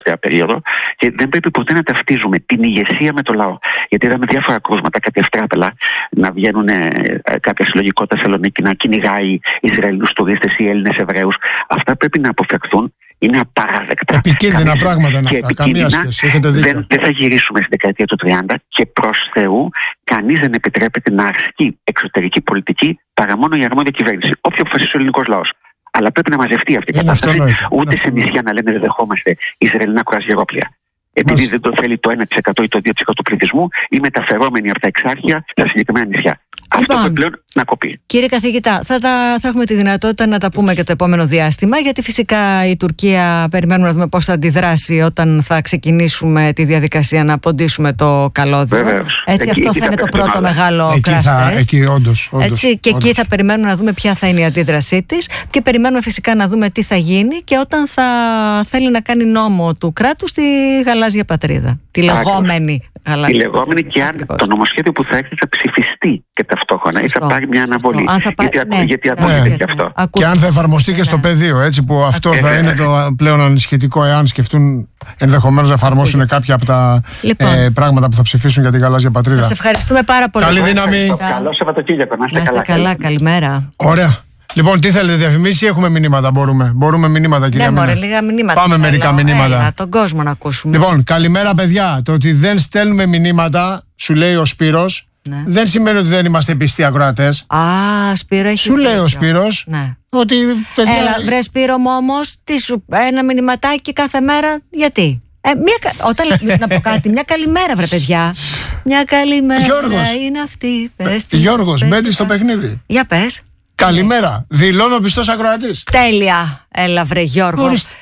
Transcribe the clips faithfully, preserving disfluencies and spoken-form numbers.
περίοδο και δεν πρέπει ποτέ να ταυτίζουμε την ηγεσία με το λαό. Γιατί είδαμε διάφορα κρούσματα, κάποια ευτράπελα να βγαίνουν, ε, κάποια συλλογικότητα Θεσσαλονίκη να κυνηγάει Ισραηλινούς τουρίστες ή Έλληνες Εβραίους. Αυτά πρέπει να αποφευχθούν. Είναι απαράδεκτα. Επικίνδυνα Καμία... πράγματα είναι αυτά. Καμία σχέση. Έχετε δίκιο. Δεν, δεν θα γυρίσουμε στην δεκαετία του τριάντα και προς Θεού κανείς δεν επιτρέπεται να ασκεί εξωτερική πολιτική παρά μόνο η αρμόδια κυβέρνηση. Όποιο αποφασίσει ο ελληνικός λαός. Αλλά πρέπει να μαζευτεί αυτή η κατάσταση. Ούτε σε νησιά να λένε δεν δεχόμαστε Ισραηλινά κρουαζιερόπλια. Επειδή Μάλιστα. δεν το θέλει το ένα τοις εκατό ή το δύο τοις εκατό του πληθυσμού, ή μεταφερόμενοι από τα εξάρχεια στα συγκεκριμένα νησιά. Αυτό πρέπει πλέον να κοπεί. Κύριε καθηγητά, θα, τα, θα έχουμε τη δυνατότητα να τα πούμε και το επόμενο διάστημα, γιατί φυσικά η Τουρκία περιμένουμε να δούμε πώς θα αντιδράσει όταν θα ξεκινήσουμε τη διαδικασία να ποντίσουμε το καλώδιο. Βεβαίως. Έτσι, εκεί, αυτό εκεί θα είναι το πρώτο άλλα. μεγάλο crash test. Εκεί, όντως, όντως, Έτσι, και όντως. εκεί θα περιμένουμε να δούμε ποια θα είναι η αντίδρασή της και περιμένουμε φυσικά να δούμε τι θα γίνει και όταν θα θέλει να κάνει νόμο του κράτους στη γαλάζια πατρίδα. Τη λεγόμενη. Αλλά η λεγόμενη και αν ακριβώς. το νομοσχέδιο που θα έρθει θα ψηφιστεί και ταυτόχρονα Σωστό. ή θα πάρει μια αναβολή. Θα πάρει, γιατί ναι, γιατί ναι, ακούγεται ναι, και αυτό. Ναι. Και αν θα εφαρμοστεί και στο ναι. πεδίο, έτσι που αυτό ε, θα ε, είναι το πλέον ανησυχητικό, εάν σκεφτούν ενδεχομένως να εφαρμόσουν κάποια από τα λοιπόν. ε, πράγματα που θα ψηφίσουν για την γαλάζια πατρίδα. Σας ευχαριστούμε πάρα πολύ. Καλή δύναμη. Καλό Σαββατοκύριακο. Να είστε καλά. καλά. Καλημέρα. Ωραία. Λοιπόν, τι θέλετε, διαφημίσεις ή έχουμε μηνύματα? Μπορούμε. Μπορούμε μηνύματα, κυρία Ναι, μωρέ, λίγα μηνύματα. Πάμε μερικά έλα, μηνύματα. Έλα, τον κόσμο να ακούσουμε. Λοιπόν, καλημέρα, παιδιά. Το ότι δεν στέλνουμε μηνύματα, σου λέει ο Σπύρος, ναι. δεν σημαίνει ότι δεν είμαστε πιστοί ακροατές. Α, Σπύρο, έχει Σου λέει ο Σπύρος ναι. ότι. Παιδιά... Έλα, βρε Σπύρο μου όμως, τι σου, ένα μηνυματάκι κάθε μέρα, γιατί. Ε, μια, όταν να πω κάτι, μια καλημέρα, βρε παιδιά. Μια καλημέρα. Γιώργος. Είναι αυτή. Πες, Γιώργος, μπαίνει στο παιχνίδι. Για πες. Καλημέρα. Δηλώνω πιστός ακροατής. Τέλεια. Έλα, βρε Γιώργο. Ορίστε.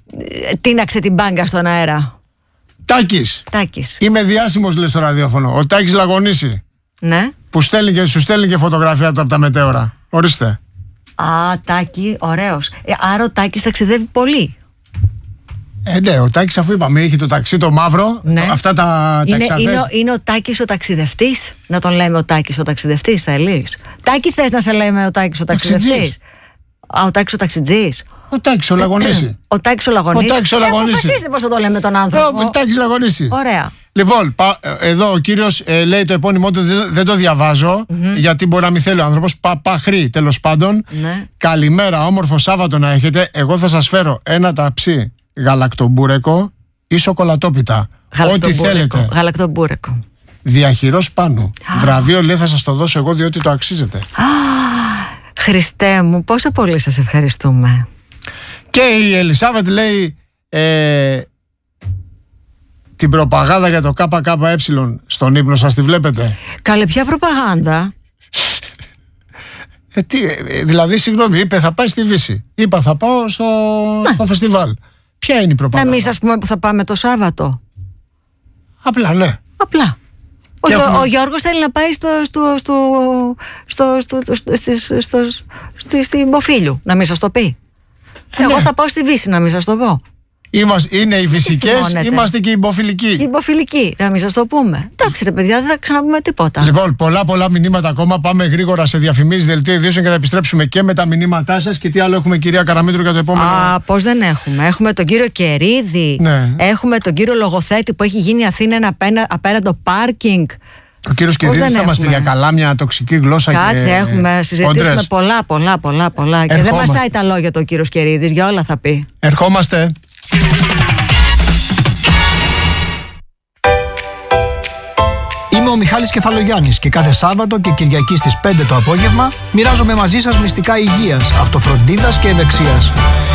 Τίναξε την μπάγκα στον αέρα. Τάκης. Τάκης. Είμαι διάσημος, λέει στο ραδιόφωνο. Ο Τάκης Λαγωνίση. Ναι. Που στέλνει και, σου στέλνει και φωτογραφία του από τα μετέωρα. Ορίστε. Α, Τάκη, ωραίος. Ε, άρα ο Τάκης ταξιδεύει πολύ. Ε, ναι, ο Τάκης, αφού είπαμε, έχει το ταξί το μαύρο, ναι. αυτά τα, τα είναι, εξαθές. Είναι, ο, είναι ο Τάκης ο ταξιδευτής. Να τον λέμε ο Τάκης ο ταξιδευτής, θέλεις? Τάκη, θες να σε λέμε ο Τάκης ο ταξιδευτής? Α, ο Τάκης ο ταξιτζής. Ο Τάκης ο Λαγωνίση. Ο Τάκης ο Λαγωνίση. Ο Τάκης ο Λαγωνίση. Ε, αποφασίστε πώς θα το λέμε τον άνθρωπο. Ο Τάκης Λαγωνίση. Ωραία. Λοιπόν, πα, εδώ ο κύριος ε, λέει το επώνυμό του, δεν, δεν το διαβάζω, mm-hmm. γιατί μπορεί να μην θέλει ο άνθρωπος. Παπαχρή, τέλος πάντων. Ναι. Καλημέρα, όμορφο Σάββατο να έχετε. Εγώ θα σας φέρω ένα ταψί γαλακτομπούρεκο ή σοκολατόπιτα. Ό,τι θέλετε. Γαλακτομπούρεκο. Διαχειρός πάνω. Βραβείο, λέει, θα σας το δώσω εγώ διότι το αξίζετε. Χριστέ μου, πόσο πολύ σας ευχαριστούμε. Και η Ελισάβετ λέει ε, την προπαγάνδα για το ΚΚΕ στον ύπνο σας τη βλέπετε? Καλέ, ποια προπαγάνδα? ε, τι, δηλαδή, συγγνώμη, είπε θα πάει στη Βύση. Είπα θα πάω στο, στο φεστιβάλ. Ποια είναι η προπαγάνδα? Εμείς, ας πούμε, που θα πάμε το Σάββατο. Απλά, ναι. Απλά. Ο, έχουμε... ο Γιώργος θέλει να πάει στο, στο, στο, στο, στο, στο, στο, στο, στο, στην Μποφίλιου, να μην σας το πει. Ε, Εγώ ναι. θα πάω στη Βύση, να μην σας το πω. Είμαστε, είναι οι φυσικές, είμαστε και οι υποφιλικοί. Και οι υποφιλικοί, να μην σας το πούμε. Εντάξει, ρε παιδιά, δεν θα ξαναπούμε τίποτα. Λοιπόν, πολλά πολλά μηνύματα ακόμα. Πάμε γρήγορα σε διαφημίσεις, δελτίο ειδήσεων και θα επιστρέψουμε και με τα μηνύματά σας. Και τι άλλο έχουμε, κυρία Καραμήτρου, για το επόμενο? Α, πώς δεν έχουμε. Έχουμε τον κύριο Κερίδη. Ναι. Έχουμε τον κύριο Λογοθέτη που έχει γίνει Αθήνα ένα απέραντο πάρκινγκ. Ο κύριος Κερίδης θα μας πει για καλά μια τοξική γλώσσα. Κάτσε, και έχουμε συζητήσουμε πολλά, πολλά, πολλά, πολλά. Ερχόμαστε. Και δεν μασάει τα λόγια του ο κύριος Κερίδης, για όλα θα πει. Ερχόμαστε. Είμαι ο Μιχάλης Κεφαλογιάννης και κάθε Σάββατο και Κυριακή στις πέντε το απόγευμα μοιράζομαι μαζί σας μυστικά υγείας, αυτοφροντίδας και ευεξίας.